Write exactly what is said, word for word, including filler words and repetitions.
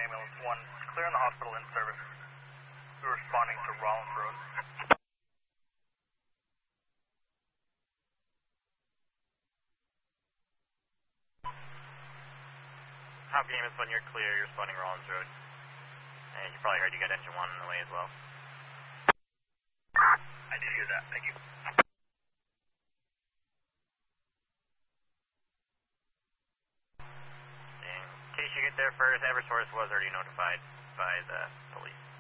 ambulance one. Clear on the hospital in service. We're responding to Rollins Road. Copy ambulance one, you're clear, you're responding Rollins Road. And you probably heard you got engine one on the way as well. I did hear that, thank you. In case you get there first, Eversource was already notified by the police.